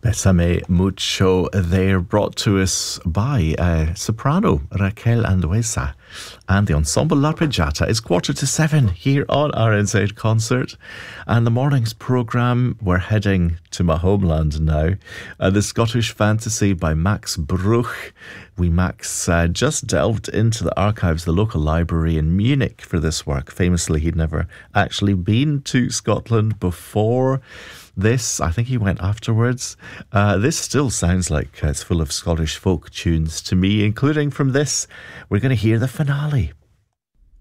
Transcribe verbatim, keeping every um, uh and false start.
Besame Mucho there, brought to us by uh, soprano Raquel Andueza, and the ensemble L'Arpeggiata. It's quarter to seven here on R N Z Concert, and the morning's programme, we're heading to my homeland now. Uh, the Scottish Fantasy by Max Bruch. We, Max, uh, just delved into the archives, the local library in Munich for this work. Famously, he'd never actually been to Scotland before this. I think he went afterwards. Uh, this still sounds like uh, it's full of Scottish folk tunes to me, including from this. We're going to hear the finale